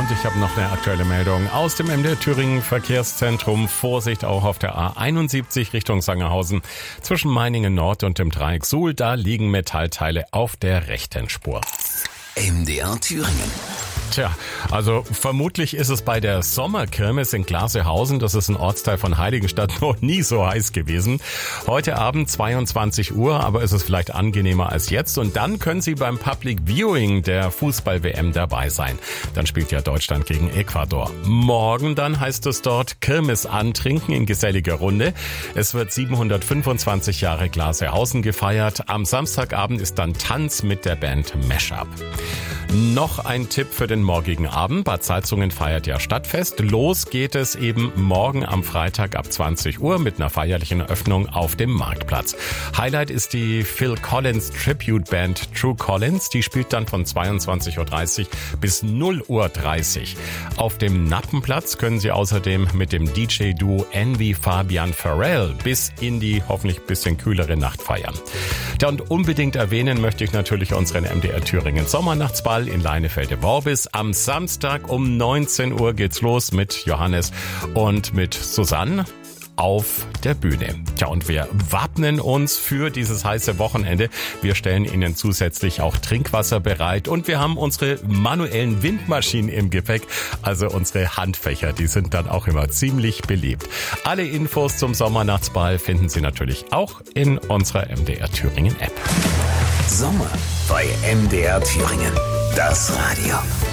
Und ich habe noch eine aktuelle Meldung aus dem MDR Thüringen Verkehrszentrum. Vorsicht auch auf der A71 Richtung Sangerhausen zwischen Meiningen Nord und dem Dreieck Suhl. Da liegen Metallteile auf der rechten Spur. MDR Thüringen. Tja, also vermutlich ist es bei der Sommerkirmes in Glasehausen, das ist ein Ortsteil von Heiligenstadt, noch nie so heiß gewesen. Heute Abend 22 Uhr, aber ist es vielleicht angenehmer als jetzt. Und dann können Sie beim Public Viewing der Fußball-WM dabei sein. Dann spielt ja Deutschland gegen Ecuador. Morgen dann heißt es dort Kirmes antrinken in geselliger Runde. Es wird 725 Jahre Glasehausen gefeiert. Am Samstagabend ist dann Tanz mit der Band Mashup. Noch ein Tipp für den morgigen Abend. Bad Salzungen feiert ja Stadtfest. Los geht es eben morgen am Freitag ab 20 Uhr mit einer feierlichen Eröffnung auf dem Marktplatz. Highlight ist die Phil Collins Tribute Band True Collins. Die spielt dann von 22.30 Uhr bis 0.30 Uhr. Auf dem Nappenplatz können Sie außerdem mit dem DJ-Duo Envy Fabian Farrell bis in die hoffentlich bisschen kühlere Nacht feiern. Ja, und unbedingt erwähnen möchte ich natürlich unseren MDR Thüringen Sommernachtsball in Leinefelde-Worbis. Am Samstag um 19 Uhr geht's los mit Johannes und mit Susanne auf der Bühne. Tja, und wir wappnen uns für dieses heiße Wochenende. Wir stellen Ihnen zusätzlich auch Trinkwasser bereit und wir haben unsere manuellen Windmaschinen im Gepäck, also unsere Handfächer, die sind dann auch immer ziemlich beliebt. Alle Infos zum Sommernachtsball finden Sie natürlich auch in unserer MDR Thüringen App. Sommer bei MDR Thüringen. Das Radio.